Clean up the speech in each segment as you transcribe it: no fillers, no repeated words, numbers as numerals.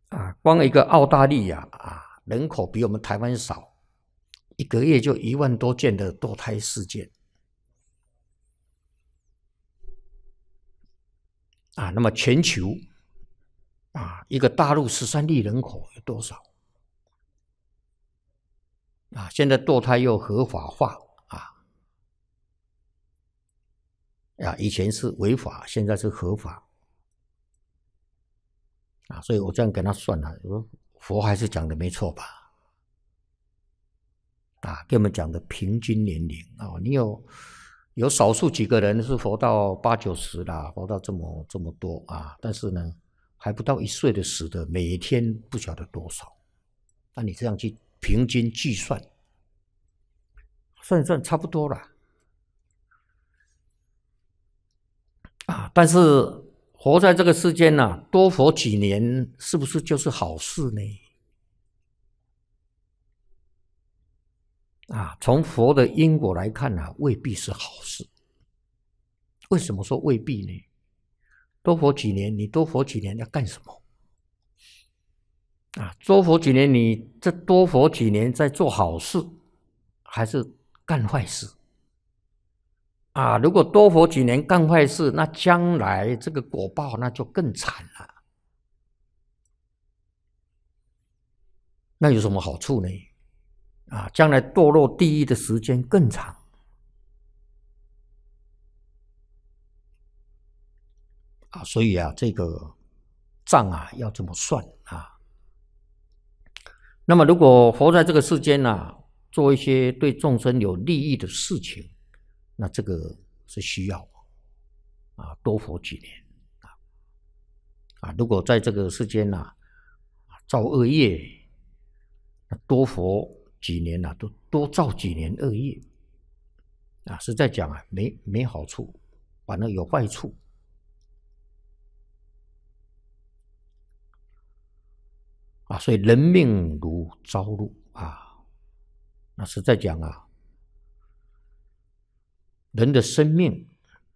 光一个澳大利亚人口比我们台湾少，一个月就1万多件的堕胎事件那么全球一个大陆13亿人口有多少现在堕胎又合法化以前是违法，现在是合法所以我这样跟他算了，我说佛还是讲的没错吧？给我们讲的平均年龄你有少数几个人是活到80、90啦，活到这么多但是呢，还不到1岁的死的，每天不晓得多少。那你这样去平均计算，算一算差不多了但是活在这个世间多活几年，是不是就是好事呢？从佛的因果来看未必是好事。为什么说未必呢？多活几年，你多活几年要干什么？多活几年，你这多活几年在做好事，还是干坏事？如果多活几年干坏事，那将来这个果报那就更惨了。那有什么好处呢？将来堕落地狱的时间更长。所以这个账要这么算那么如果活在这个世间做一些对众生有利益的事情，那这个是需要多活几年如果在这个世间造恶业，多活几年都多造几年恶业实在讲没好处，反而有坏处所以人命如朝露那实在讲人的生命，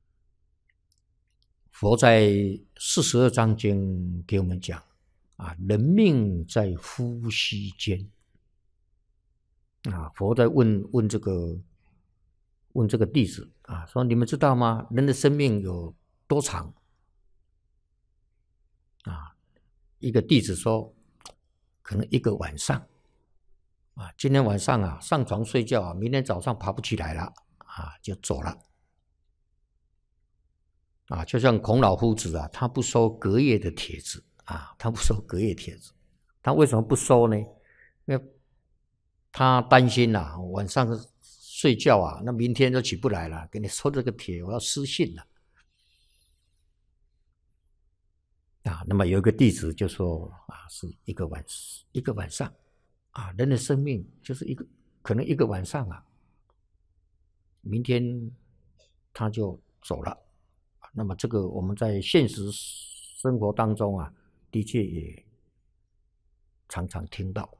佛在42章经给我们讲人命在呼吸间佛在问这个弟子说你们知道吗？人的生命有多长一个弟子说可能1个晚上今天晚上上床睡觉明天早上爬不起来了就走了就像孔老夫子他不收隔夜的帖子他不收隔夜帖子，他为什么不收呢？因为他担心晚上睡觉那明天就起不来了，给你收这个帖，我要失信了那么有一个弟子就说是一个晚上人的生命就是可能一个晚上明天他就走了那么这个我们在现实生活当中的确也常常听到。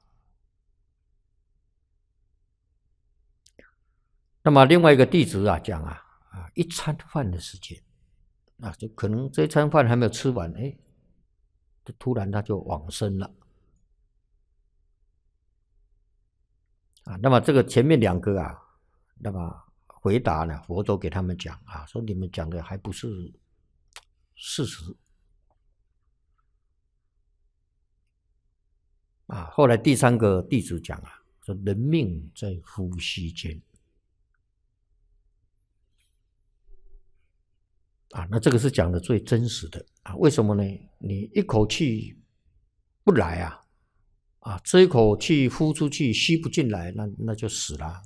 那么另外一个弟子讲一餐饭的时间就可能这一餐饭还没有吃完突然他就往生了那么这个前面2个那么回答呢，佛都给他们讲说你们讲的还不是事实后来第3个弟子讲说人命在呼吸间那这个是讲的最真实的为什么呢？你一口气不来这一口气呼出去吸不进来，那就死了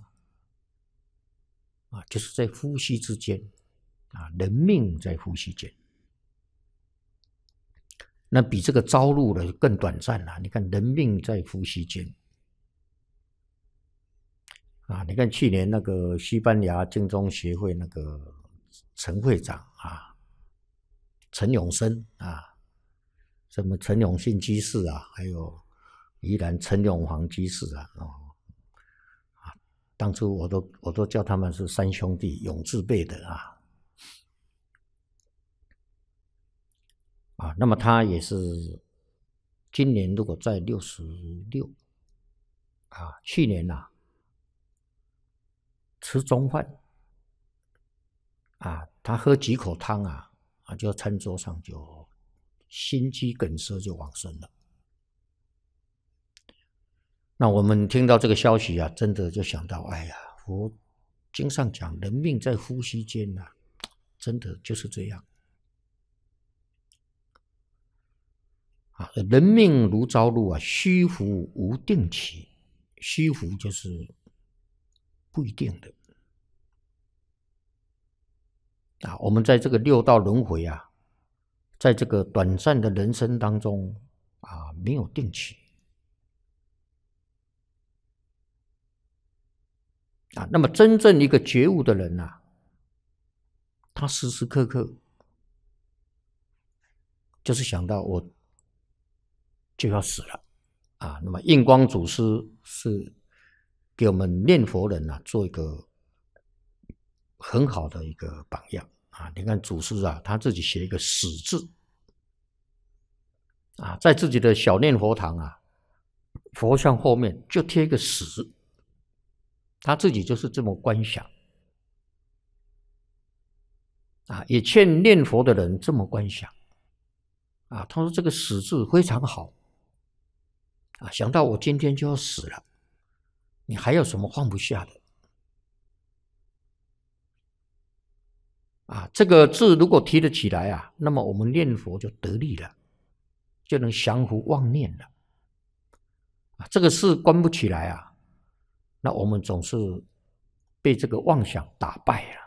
就是在呼吸之间人命在呼吸间，那比这个朝露的更短暂了。你看人命在呼吸间你看去年那个西班牙净宗协会那个陈会长陈永生什么陈永信居士还有宜兰陈永煌居士当初我都叫他们是3兄弟永字辈的那么他也是今年如果在66去年吃中饭他喝几口汤就餐桌上就心肌梗塞就往生了。那我们听到这个消息真的就想到，哎呀，佛经上讲人命在呼吸间真的就是这样人命如朝露虚浮无定期。虚浮就是不一定的我们在这个六道轮回在这个短暂的人生当中没有定期那么真正一个觉悟的人他时时刻刻就是想到我就要死了那么印光祖师是给我们念佛人做一个很好的一个榜样你看祖师他自己写一个死字在自己的小念佛堂佛像后面就贴一个死，他自己就是这么观想也劝念佛的人这么观想他说这个死字非常好想到我今天就要死了，你还有什么放不下的这个字如果提得起来那么我们念佛就得力了，就能降伏妄念了这个事关不起来那我们总是被这个妄想打败了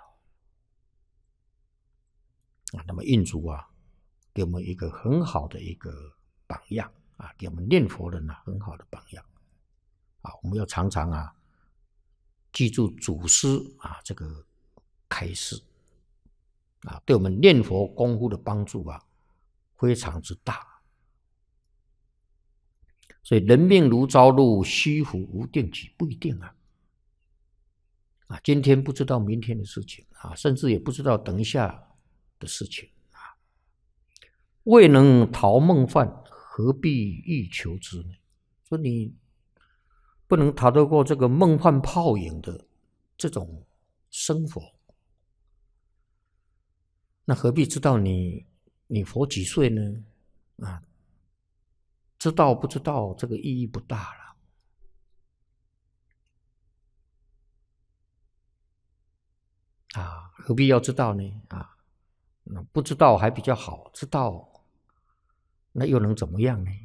那么印祖给我们一个很好的一个榜样给我们念佛人很好的榜样我们要常常记住祖师这个开示对我们念佛功夫的帮助非常之大。所以人命如朝露，虚浮无定期，不一定今天不知道明天的事情甚至也不知道等一下的事情未能逃梦幻，何必欲求之呢？说你不能逃得过这个梦幻泡影的这种生活，那何必知道你活几岁呢？知道不知道这个意义不大了何必要知道呢？不知道还比较好，知道那又能怎么样呢？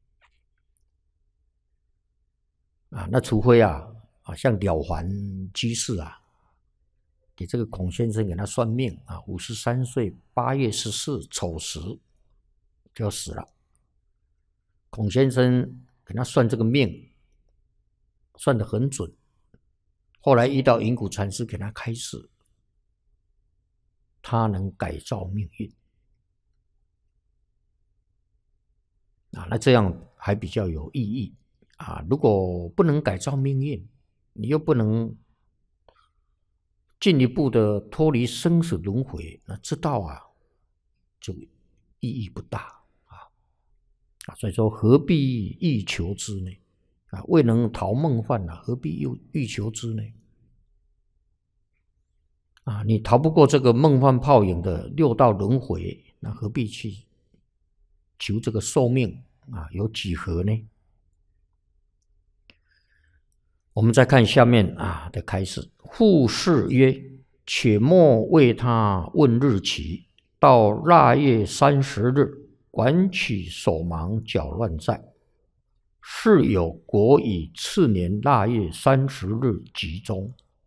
那除非像了凡居士给这个孔先生给他算命53岁8月14丑时就要死了。孔先生给他算这个命，算得很准。后来遇到云谷禅师给他开示，他能改造命运那这样还比较有意义如果不能改造命运，你又不能进一步的脱离生死轮回，那知道就意义不大所以说何必欲求之呢？未能逃梦幻何必欲求之呢？你逃不过这个梦幻泡影的六道轮回，那何必去求这个寿命有几何呢？我们再看下面的开始，复示曰：且莫为他问日期，到腊月30日，管取手忙脚乱在。是有国以次年腊月30日集中。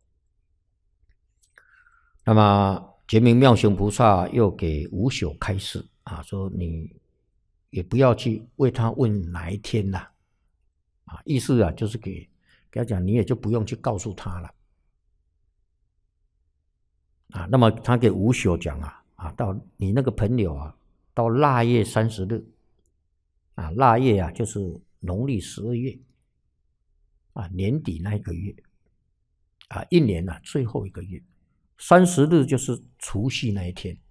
那么觉明妙行菩萨又给无朽开示说你也不要去为他问哪一天了意思就是给他讲，你也就不用去告诉他了那么他给无朽讲到你那个朋友到腊月30日腊月就是农历12月年底那一个月一年最后一个月，30日就是除夕那一天